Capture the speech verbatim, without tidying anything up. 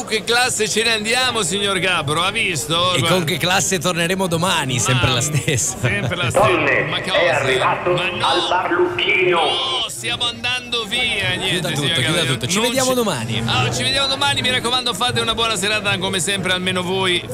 che classe ce ne andiamo, signor Gabbro? Ha visto? E Guarda. con che classe torneremo domani? Sempre Ma- la stessa. Sempre la stessa. Donne, Ma cosa? è arrivato Ma no, al bar Lucchino. no, stiamo andando via. Niente, Chiuda tutto, signor chiuda Gabbro. tutto. Ci Non vediamo domani. Ah, ci vediamo domani, mi raccomando, fate una buona serata come sempre, almeno voi.